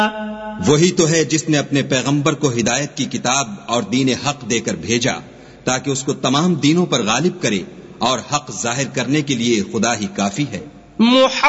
वही तो है जिसने अपने पैगंबर को हिदायत की किताब और दीन हक देकर भेजा ताकि उसको तमाम दीनों पर गालिब करे, और हक जाहिर करने के लिए खुदा ही काफी है।